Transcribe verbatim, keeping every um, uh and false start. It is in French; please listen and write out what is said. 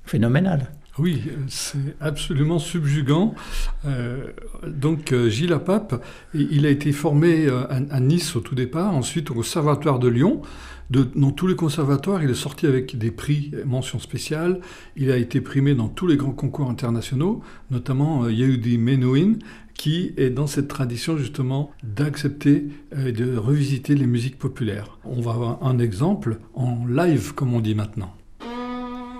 phénoménal. Oui, c'est absolument subjugant. Euh, donc euh, Gilles Lapape, il a été formé euh, à, à Nice au tout départ, ensuite au Conservatoire de Lyon. De, dans tous les conservatoires, il est sorti avec des prix, mention spéciale. Il a été primé dans tous les grands concours internationaux, notamment euh, Yehudi Menuhin, qui est dans cette tradition justement d'accepter et euh, de revisiter les musiques populaires. On va avoir un exemple en live, comme on dit maintenant.